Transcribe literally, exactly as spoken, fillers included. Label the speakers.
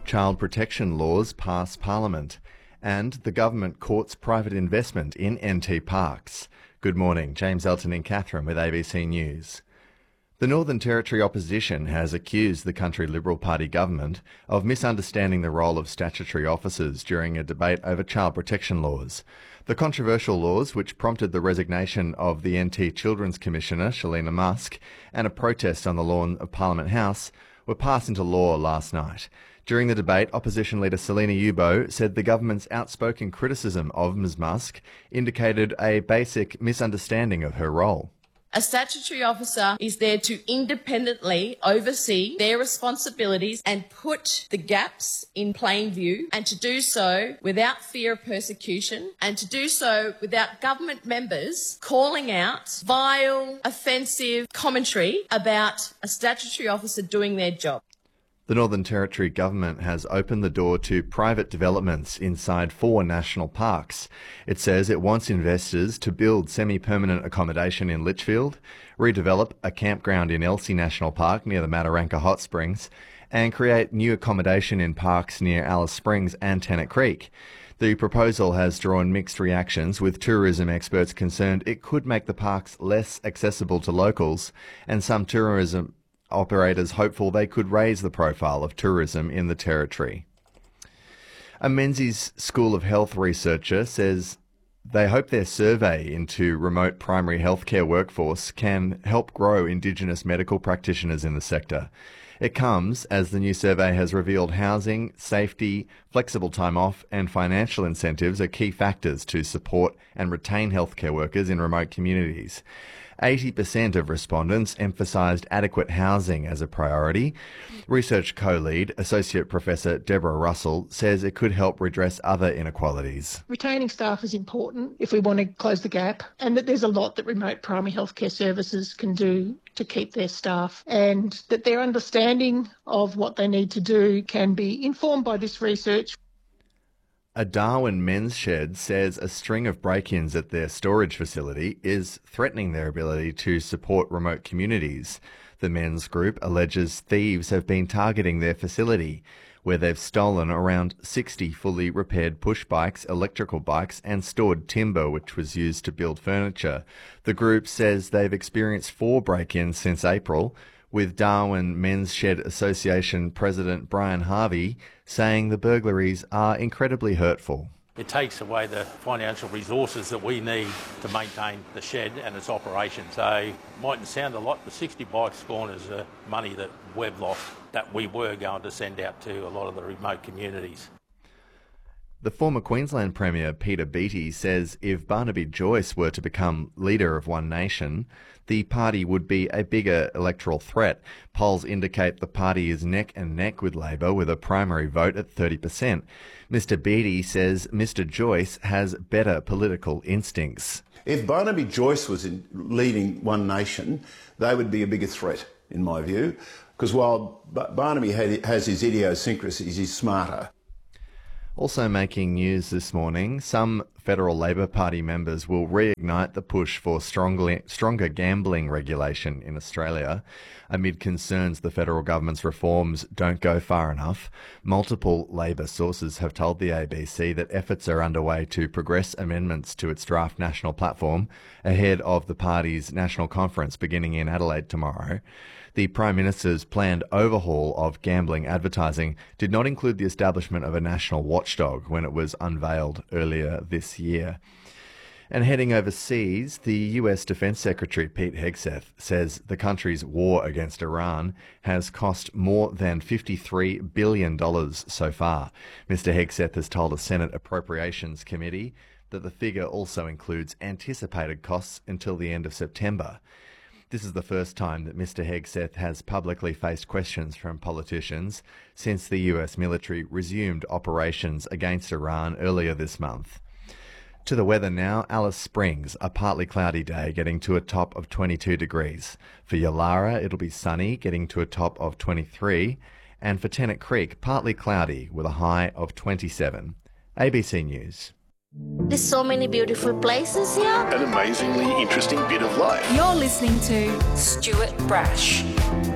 Speaker 1: child protection laws pass Parliament, and the government courts private investment in N T parks. Good morning, James Elton in Katherine with A B C News. The Northern Territory opposition has accused the country Liberal Party government of misunderstanding the role of statutory officers during a debate over child protection laws. The controversial laws, which prompted the resignation of the N T Children's Commissioner, Shalina Musk, and a protest on the lawn of Parliament House, were passed into law last night. During the debate, opposition leader Selina Yubo said the government's outspoken criticism of Miz Musk indicated a basic misunderstanding of her role.
Speaker 2: A statutory officer is there to independently oversee their responsibilities and put the gaps in plain view, and to do so without fear of persecution, and to do so without government members calling out vile, offensive commentary about a statutory officer doing their job.
Speaker 1: The Northern Territory government has opened the door to private developments inside four national parks. It says it wants investors to build semi-permanent accommodation in Litchfield, redevelop a campground in Elsey National Park near the Mataranka Hot Springs, and create new accommodation in parks near Alice Springs and Tennant Creek. The proposal has drawn mixed reactions, with tourism experts concerned it could make the parks less accessible to locals, and some tourism operators hopeful they could raise the profile of tourism in the Territory. A Menzies School of Health researcher says they hope their survey into remote primary healthcare workforce can help grow Indigenous medical practitioners in the sector. It comes as the new survey has revealed housing, safety, flexible time off and financial incentives are key factors to support and retain healthcare workers in remote communities. eighty percent of respondents emphasised adequate housing as a priority. Research co-lead, Associate Professor Deborah Russell, says it could help redress other inequalities.
Speaker 3: Retaining staff is important if we want to close the gap, and that there's a lot that remote primary healthcare services can do to keep their staff, and that their understanding of what they need to do can be informed by this research.
Speaker 1: A Darwin men's shed says a string of break-ins at their storage facility is threatening their ability to support remote communities. The men's group alleges thieves have been targeting their facility, where they've stolen around sixty fully repaired push bikes, electrical bikes and stored timber which was used to build furniture. The group says they've experienced four break-ins since April, with Darwin Men's Shed Association President Brian Harvey saying the burglaries are incredibly hurtful.
Speaker 4: It takes away the financial resources that we need to maintain the shed and its operation. So it mightn't sound a lot, but sixty bikes gone is uh, money that we've lost that we were going to send out to a lot of the remote communities.
Speaker 1: The former Queensland Premier Peter Beattie says if Barnaby Joyce were to become leader of One Nation, the party would be a bigger electoral threat. Polls indicate the party is neck and neck with Labor, with a primary vote at thirty percent. Mister Beattie says Mister Joyce has better political instincts.
Speaker 5: If Barnaby Joyce was in leading One Nation, they would be a bigger threat, in my view, because while Barnaby had, has his idiosyncrasies, he's smarter.
Speaker 1: Also making news this morning, some Federal Labor Party members will reignite the push for stronger, stronger gambling regulation in Australia. Amid concerns the federal government's reforms don't go far enough, multiple Labor sources have told the A B C that efforts are underway to progress amendments to its draft national platform ahead of the party's national conference beginning in Adelaide tomorrow. The Prime Minister's planned overhaul of gambling advertising did not include the establishment of a national watchdog when it was unveiled earlier this year. And heading overseas, the U S Defence Secretary Pete Hegseth says the country's war against Iran has cost more than fifty-three billion dollars so far. Mister Hegseth has told a Senate Appropriations Committee that the figure also includes anticipated costs until the end of September. This is the first time that Mister Hegseth has publicly faced questions from politicians since the U S military resumed operations against Iran earlier this month. To the weather now, Alice Springs, a partly cloudy day, getting to a top of twenty-two degrees. For Yulara, it'll be sunny, getting to a top of twenty-three. And for Tennant Creek, partly cloudy with a high of twenty-seven. A B C News.
Speaker 6: There's so many beautiful places here.
Speaker 7: An amazingly interesting bit of life.
Speaker 8: You're listening to Stuart Brash.